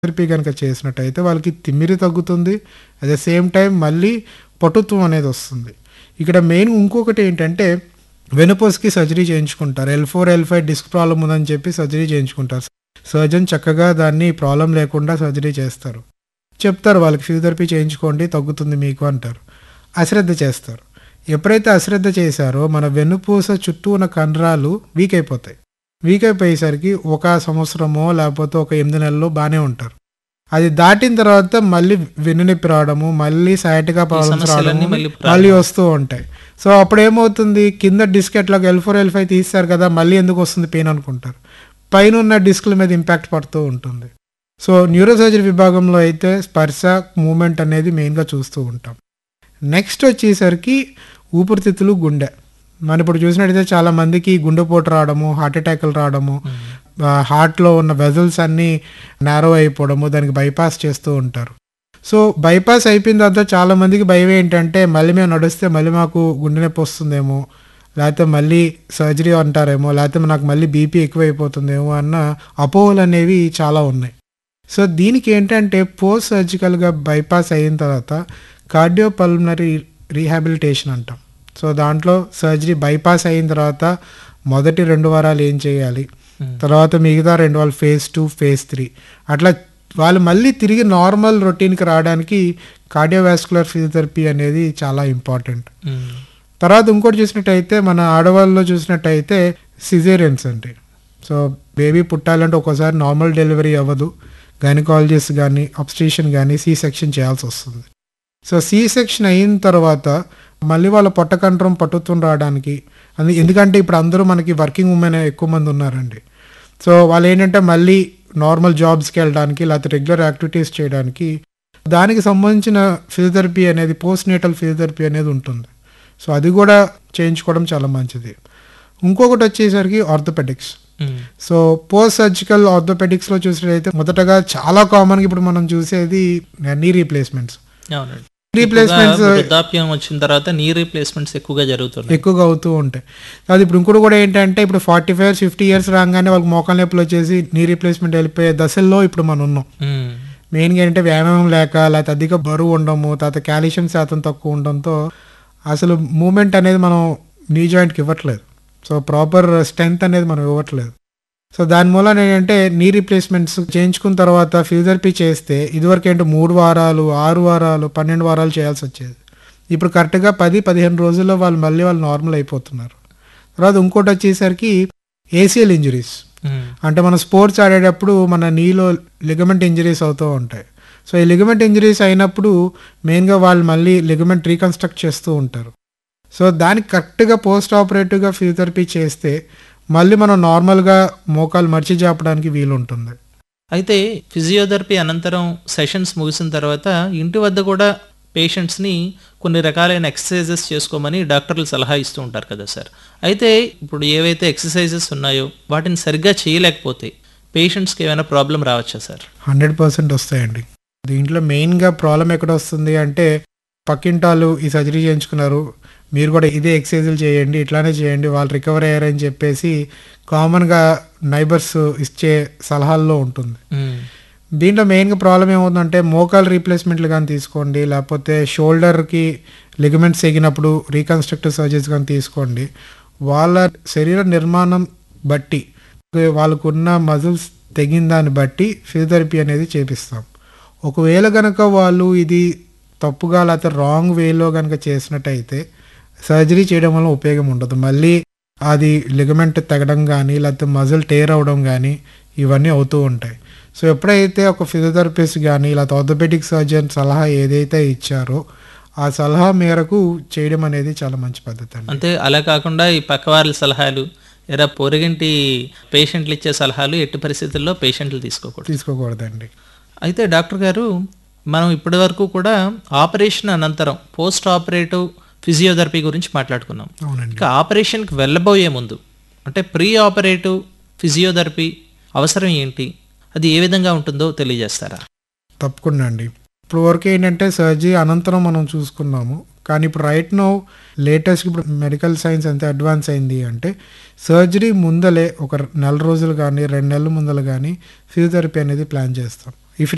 Therapy గనక చేసినట్టయితే వాళ్ళకి తిమ్మిరి తగ్గుతుంది. అట్ ద సేమ్ టైం మళ్ళీ పటుత్వం అనేది వస్తుంది. ఇక్కడ మెయిన్ ఇంకొకటి ఏంటంటే వెనుపోస్కి సర్జరీ చేయించుకుంటారు. L4, L5 డిస్క్ ప్రాబ్లమ్ ఉందని చెప్పి సర్జరీ చేయించుకుంటారు. సర్జన్ చక్కగా దాన్ని ప్రాబ్లం లేకుండా సర్జరీ చేస్తారు. చెప్తారు వాళ్ళకి ఫిజియోథెరపీ చేయించుకోండి తగ్గుతుంది మీకు అంటారు. అశ్రద్ధ చేస్తారు. ఎప్పుడైతే అశ్రద్ధ చేశారో మన వెన్నుపూస చుట్టూ ఉన్న కండరాలు వీక్ అయిపోతాయి. వీక్ అయిపోయేసరికి 1 సంవత్సరమో లేకపోతే ఒక 8 నెలలు బాగానే ఉంటారు. అది దాటిన తర్వాత మళ్ళీ వెన్నునొప్పి రావడము, మళ్ళీ సయాటికా ప్రాబ్లమ్స్ రావడము మళ్ళీ వస్తూ ఉంటాయి. సో అప్పుడు ఏమవుతుంది, కింద డిస్క్ ఎట్లాగో L4, L5 తీస్తారు కదా, మళ్ళీ ఎందుకు వస్తుంది పెయిన్ అనుకుంటారు. పైన ఉన్న డిస్కుల మీద ఇంపాక్ట్ పడుతూ ఉంటుంది. సో న్యూరోసర్జరీ విభాగంలో అయితే స్పర్శ, మూమెంట్ అనేది మెయిన్గా చూస్తూ ఉంటాం. నెక్స్ట్ వచ్చేసరికి ఊపిరితిత్తులు, గుండె. మనం ఇప్పుడు చూసినట్టయితే చాలా మందికి గుండెపోటు రావడము, హార్ట్ అటాక్లు రావడము, హార్ట్లో ఉన్న వెజల్స్ అన్నీ నారో అయిపోవడము, దానికి బైపాస్ చేస్తూ ఉంటారు. సో బైపాస్ అయిపోయిన తర్వాత చాలా మందికి భయం ఏంటంటే మళ్ళీ మేము నడిస్తే మళ్ళీ మాకు గుండె నొప్పి వస్తుందేమో, లేకపోతే మళ్ళీ సర్జరీ అంటారేమో, లేకపోతే నాకు మళ్ళీ బీపీ ఎక్కువైపోతుందేమో అన్న అపోహలు అనేవి చాలా ఉన్నాయి. సో దీనికి ఏంటంటే పోస్ట్ సర్జికల్గా బైపాస్ అయిన తర్వాత కార్డియోపల్మనరీ రీహాబిలిటేషన్ అంటాం. సో దాంట్లో సర్జరీ బైపాస్ అయిన తర్వాత మొదటి 2 వారాలు ఏం చేయాలి, తర్వాత మిగతా 2 వారాలు phase 2, phase 3 అట్లా వాళ్ళు మళ్ళీ తిరిగి నార్మల్ రొటీన్కి రావడానికి కార్డియోవాస్కులర్ ఫిజియోథెరపీ అనేది చాలా ఇంపార్టెంట్. తర్వాత ఇంకోటి చూసినట్టయితే మన ఆడవాళ్ళలో చూసినట్టయితే సిజేరియన్స్ అండి. సో బేబీ పుట్టాలంటే ఒక్కోసారి నార్మల్ డెలివరీ అవ్వదు. గైనకాలజిస్ట్ కానీ అబ్స్ట్రిషన్ కానీ సి సెక్షన్ చేయాల్సి వస్తుంది. సో సి సెక్షన్ అయిన తర్వాత మళ్ళీ వాళ్ళ పొట్ట కంట్రం పటుత్వం రావడానికి ఎందుకంటే ఇప్పుడు అందరూ మనకి వర్కింగ్ ఉమెన్ ఎక్కువ మంది ఉన్నారండి. సో వాళ్ళు ఏంటంటే మళ్ళీ నార్మల్ జాబ్స్కి వెళ్ళడానికి లేకపోతే రెగ్యులర్ యాక్టివిటీస్ చేయడానికి దానికి సంబంధించిన ఫిజియోథెరపీ అనేది పోస్ట్ నేటల్ ఫిజియోథెరపీ అనేది ఉంటుంది. సో అది కూడా చేయించుకోవడం చాలా మంచిది. ఇంకొకటి వచ్చేసరికి ఆర్థోపెడిక్స్. సో పోస్ట్ సర్జికల్ ఆర్థోపెడిక్స్లో చూసినట్లయితే మొదటగా చాలా కామన్గా ఇప్పుడు మనం చూసేది నీ రీప్లేస్మెంట్స్. వృద్ధాప్యం వచ్చిన తర్వాత నీ రీప్లేస్మెంట్స్ ఎక్కువగా అవుతూ ఉంటాయి. అది ఇప్పుడు ఇంకోటి కూడా ఏంటంటే ఇప్పుడు 45 years 50 years రాగానే వాళ్ళకి మోకాలు నొప్పులు వచ్చేసి నీ రీప్లేస్మెంట్ వెళ్ళిపోయే దశల్లో ఇప్పుడు మనం ఉన్నాం. మెయిన్గా ఏంటంటే వ్యాయామం లేక లేకపోతే అధిక బరువు ఉండము, తర్వాత కాల్షియం శాతం తక్కువ ఉండడంతో అసలు మూమెంట్ అనేది మనం నీ జాయింట్కి ఇవ్వట్లేదు. సో ప్రాపర్ స్ట్రెంగ్త్ అనేది మనం ఇవ్వట్లేదు. సో దాని మూలన ఏంటంటే నీ రీప్లేస్మెంట్స్ చేయించుకున్న తర్వాత ఫిజియోథెరపీ చేస్తే ఇదివరకు ఏంటంటే 3 వారాలు 6 వారాలు 12 వారాలు చేయాల్సి వచ్చేది. ఇప్పుడు కరెక్ట్గా 10-15 రోజుల్లో వాళ్ళు నార్మల్ అయిపోతున్నారు. తర్వాత ఇంకోటి వచ్చేసరికి ఏసీఎల్ ఇంజరీస్. అంటే మనం స్పోర్ట్స్ ఆడేటప్పుడు మన నీలో లిగమెంట్ ఇంజరీస్ అవుతూ ఉంటాయి. సో ఈ లిగమెంట్ ఇంజరీస్ అయినప్పుడు మెయిన్గా వాళ్ళు మళ్ళీ లిగమెంట్ రీకన్స్ట్రక్ట్ చేస్తూ ఉంటారు. సో దానికి కరెక్ట్గా పోస్ట్ ఆపరేటివ్గా ఫిజియోథెరపీ చేస్తే మళ్ళీ మనం నార్మల్గా మోకాలు మర్చి చేపడానికి వీలు ఉంటుంది. అయితే ఫిజియోథెరపీ అనంతరం సెషన్స్ ముగిసిన తర్వాత ఇంటి వద్ద కూడా పేషెంట్స్ని కొన్ని రకాలైన ఎక్సర్సైజెస్ చేసుకోమని డాక్టర్లు సలహా ఇస్తూ ఉంటారు కదా సార్. అయితే ఇప్పుడు ఏవైతే ఎక్సర్సైజెస్ ఉన్నాయో వాటిని సరిగ్గా చేయలేకపోతే పేషెంట్స్కి ఏమైనా ప్రాబ్లం రావచ్చా సార్? 100% వస్తాయండి. దీంట్లో మెయిన్గా ప్రాబ్లం ఎక్కడ వస్తుంది అంటే పక్కింటాలు ఈ సర్జరీ చేయించుకున్నారు, మీరు కూడా ఇదే ఎక్సర్సైజులు చేయండి, ఇట్లానే చేయండి, వాళ్ళు రికవర్ అయ్యారని చెప్పేసి కామన్గా నైబర్స్ ఇచ్చే సలహాల్లో ఉంటుంది. దీంట్లో మెయిన్గా ప్రాబ్లం ఏమవుతుందంటే మోకాల్ రీప్లేస్మెంట్లు కానీ తీసుకోండి, లేకపోతే షోల్డర్కి లిగమెంట్స్ ఎగినప్పుడు రీకన్స్ట్రక్టివ్ సర్జరీస్ కానీ తీసుకోండి, వాళ్ళ శరీర నిర్మాణం బట్టి వాళ్ళకున్న మజిల్స్ తెగిన దాన్ని బట్టి ఫిజియోథెరపీ అనేది చేపిస్తాం. ఒకవేళ కనుక వాళ్ళు ఇది తప్పుగా లేకపోతే రాంగ్ వేలో కనుక చేసినట్టయితే సర్జరీ చేయడం వల్ల ఉపయోగం ఉండదు. మళ్ళీ అది లిగమెంట్ తెగడం కానీ లేకపోతే మజిల్ టేర్ అవడం కానీ ఇవన్నీ అవుతూ ఉంటాయి. సో ఎప్పుడైతే ఒక ఫిజియోథెరపిస్ట్ కానీ లేకపోతే ఆర్థోపెడిక్ సర్జన్ సలహా ఏదైతే ఇచ్చారో ఆ సలహా మేరకు చేయడం అనేది చాలా మంచి పద్ధతి అండి. అంతే, అలా కాకుండా ఈ పక్కవారి సలహాలు పొరుగింటి పేషెంట్లు ఇచ్చే సలహాలు ఎట్టి పరిస్థితుల్లో పేషెంట్లు తీసుకోకూడదండి. అయితే డాక్టర్ గారు, మనం ఇప్పటి వరకు కూడా ఆపరేషన్ అనంతరం పోస్ట్ ఆపరేటివ్ ఫిజియోథెరపీ గురించి మాట్లాడుకున్నాం. ఇంకా ఆపరేషన్కి వెళ్ళబోయే ముందు అంటే ప్రీ ఆపరేటివ్ ఫిజియోథెరపీ అవసరం ఏంటి, అది ఏ విధంగా ఉంటుందో తెలియజేస్తారా? తప్పకుండా అండి. ఇప్పుడు వరకు ఏంటంటే సర్జరీ అనంతరం మనం చూసుకున్నాము, కానీ ఇప్పుడు రైట్ నౌ లేటెస్ట్ ఇప్పుడు మెడికల్ సైన్స్ ఎంత అడ్వాన్స్ అయింది అంటే సర్జరీ ముందలే ఒక 4 రోజులు కానీ 2 నెలల ముందలు కానీ ఫిజియోథెరపీ అనేది ప్లాన్ చేస్తాం.